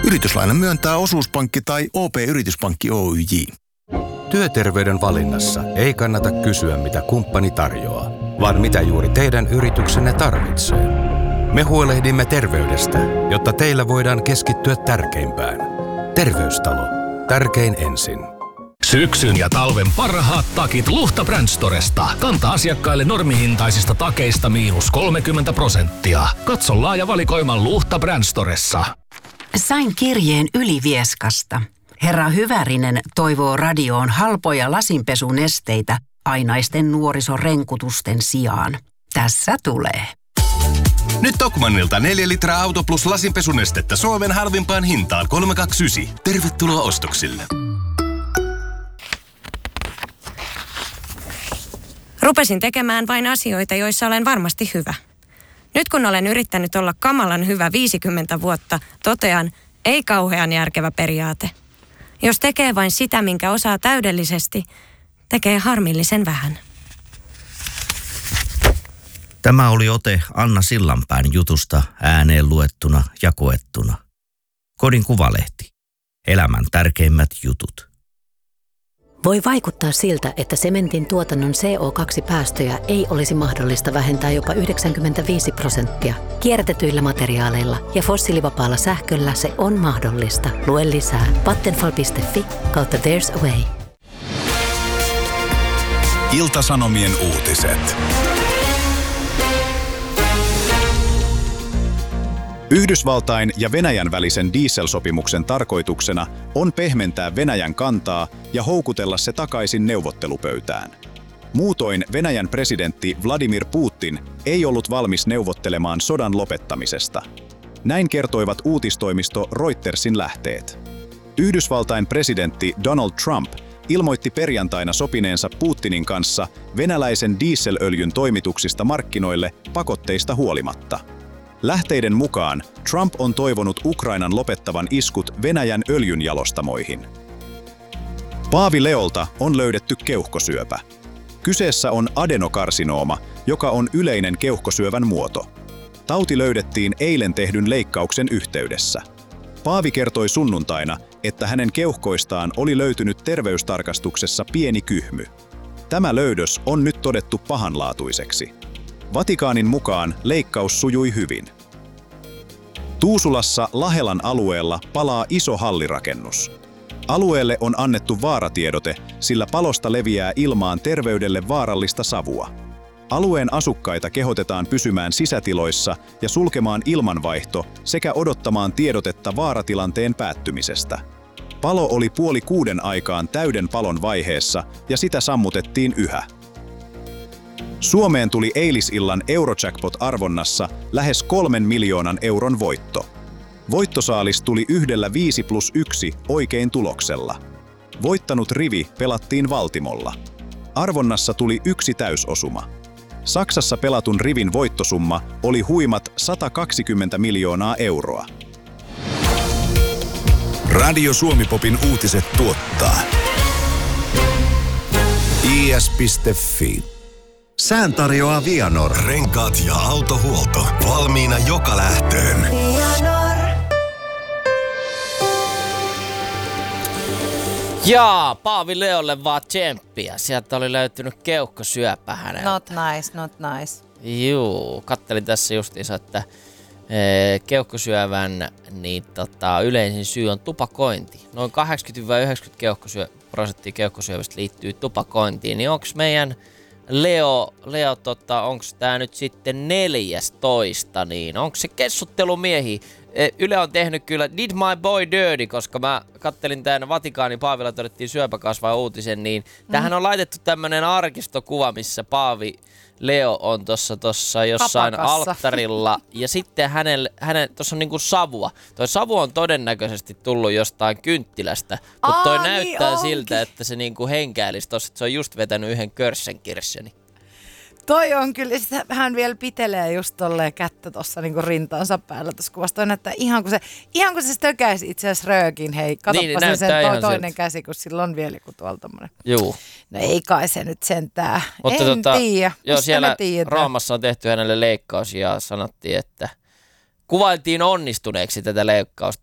Yrityslainan myöntää osuuspankki tai OP-yrityspankki Oyj. Työterveyden valinnassa ei kannata kysyä, mitä kumppani tarjoaa, vaan mitä juuri teidän yrityksenne tarvitsee. Me huolehdimme terveydestä, jotta teillä voidaan keskittyä tärkeimpään. Terveystalo. Tärkein ensin. Syksyn ja talven parhaat takit Luhta Brand Storesta. Kanta-asiakkaille normihintaisista takeista -30%. Katso laaja valikoima Luhta Brand Storessa. Sain kirjeen Ylivieskasta. Herra Hyvärinen toivoo radioon halpoja lasinpesunesteitä ainaisten nuorisorenkutusten sijaan. Tässä tulee. Nyt Tokmannilta 4 litraa Auto Plus lasinpesunestettä Suomen halvimpaan hintaan 329. Tervetuloa ostoksille. Rupesin tekemään vain asioita, joissa olen varmasti hyvä. Nyt kun olen yrittänyt olla kamalan hyvä 50 vuotta, totean, ei kauhean järkevä periaate. Jos tekee vain sitä, minkä osaa täydellisesti, tekee harmillisen vähän. Tämä oli ote Anna Sillanpään jutusta ääneen luettuna ja koettuna. Kodin Kuvalehti. Elämän tärkeimmät jutut. Voi vaikuttaa siltä, että sementin tuotannon CO2-päästöjä ei olisi mahdollista vähentää jopa 95%. Kierrätetyillä materiaaleilla ja fossiilivapaalla sähköllä se on mahdollista. Lue lisää vattenfall.fi/there's a way. Ilta-Sanomien uutiset. Yhdysvaltain ja Venäjän välisen dieselsopimuksen tarkoituksena on pehmentää Venäjän kantaa ja houkutella se takaisin neuvottelupöytään. Muutoin Venäjän presidentti Vladimir Putin ei ollut valmis neuvottelemaan sodan lopettamisesta. Näin kertoivat uutistoimisto Reutersin lähteet. Yhdysvaltain presidentti Donald Trump ilmoitti perjantaina sopineensa Putinin kanssa venäläisen dieselöljyn toimituksista markkinoille pakotteista huolimatta. Lähteiden mukaan Trump on toivonut Ukrainan lopettavan iskut Venäjän öljynjalostamoihin. Paavi Leolta on löydetty keuhkosyöpä. Kyseessä on adenokarsinooma, joka on yleinen keuhkosyövän muoto. Tauti löydettiin eilen tehdyn leikkauksen yhteydessä. Paavi kertoi sunnuntaina, että hänen keuhkoistaan oli löytynyt terveystarkastuksessa pieni kyhmy. Tämä löydös on nyt todettu pahanlaatuiseksi. Vatikaanin mukaan leikkaus sujui hyvin. Tuusulassa Lahelan alueella palaa iso hallirakennus. Alueelle on annettu vaaratiedote, sillä palosta leviää ilmaan terveydelle vaarallista savua. Alueen asukkaita kehotetaan pysymään sisätiloissa ja sulkemaan ilmanvaihto sekä odottamaan tiedotetta vaaratilanteen päättymisestä. Palo oli 5:30 aikaan täyden palon vaiheessa ja sitä sammutettiin yhä. Suomeen tuli eilisillan Eurojackpot-arvonnassa lähes 3 miljoonan euron voitto. Voittosaalis tuli yhdellä 5+1 oikein tuloksella. Voittanut rivi pelattiin Valtimolla. Arvonnassa tuli 1 täysosuma. Saksassa pelatun rivin voittosumma oli huimat 120 miljoonaa euroa. Radio Suomi-popin uutiset tuottaa is.fi. Sään tarjoaa Vianor. Renkaat ja autohuolto. Valmiina joka lähtöön. Vianor. Jaa, Paavi Leolle vaan tsemppiä. Sieltä oli löytynyt keuhkosyöpä häneltä. Not nice. Juu, kattelin tässä justiinsa, että keuhkosyövän yleisin syy on tupakointi. Noin 80-90% keuhkosyövästä liittyy tupakointiin. Niin onko meidän Leo, onko tää nyt sitten 14, niin onko se kessuttelumiehi? Yle on tehnyt kyllä Did My Boy Dirty, koska mä kattelin tämän Vatikaanin Paavilla todettiin syöpäkasvaa uutisen, niin tähän on laitettu tämmönen arkistokuva, missä Paavi Leo on tossa jossain kapakassa alttarilla ja sitten hänen tossa on niinku savua. Toi savu on todennäköisesti tullut jostain kynttilästä, mutta toi näyttää niin siltä, että se niinku henkäilisi tossa, että se on just vetänyt yhden körssenkirseni. Toi on kyllä, hän vielä pitelee just tolleen kättä tossa niinku rintaansa päällä tossa kuvassa. Toi näyttää ihan kun se stökäisi itse asiassa röökin, hei, katoppa niin, sen toinen käsi, kun sillä on vielä joku tuolla tommonen. Juu. No ei kai se nyt sentään, mutta en tiedä. Joo, siellä Roomassa on tehty hänelle leikkaus ja sanottiin, että kuvailtiin onnistuneeksi tätä leikkausta.